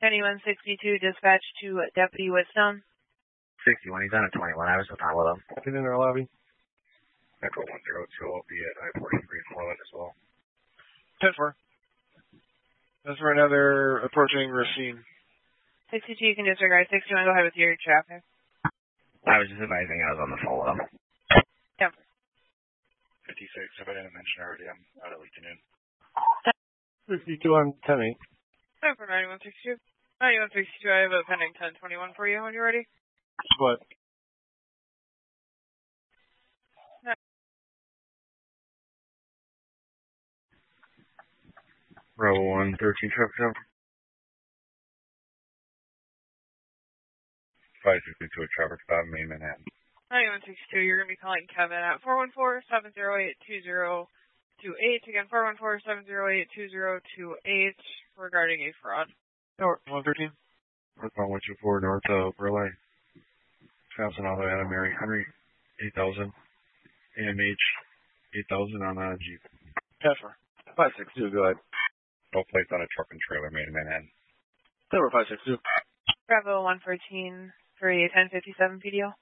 2162, dispatch to Deputy Whitstone. 61, he's on a 21. I was just on with him. Get in our lobby. Echo 102 will be at I-43 Florida as well. 10-4. That's for another approaching Racine. 62, you can disregard. 61, go ahead with your traffic. I was just advising I was on the phone with him. Yeah. 56, if I didn't mention already, I'm out at Leakton Noon. 52 on 10-8. No, for 9162. 9162, I have a pending 1021 for you when you're ready. What? Bravo 113 traffic jump. 562 traffic stop, Main Manhattan. 9162, you're going to be calling Kevin at 414-708-2028. Again, 414-708-2028 regarding a fraud. North 113. Northbound 124 north of Burleigh. Bouncing all the way out of Mary Henry. 8,000. AMH 8,000 on a Jeep. 10-4. 562, go ahead. No plates on a truck and trailer made in Manhattan. Number 562. Bravo 114 for a 1057 PDL.